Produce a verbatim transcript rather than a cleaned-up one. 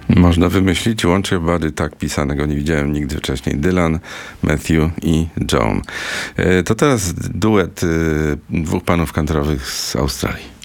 Można wymyślić Want Your Body, tak pisanego nie widziałem nigdy wcześniej. Dylan, Matthew i Joan. To teraz duet dwóch panów kantarowych z Australii.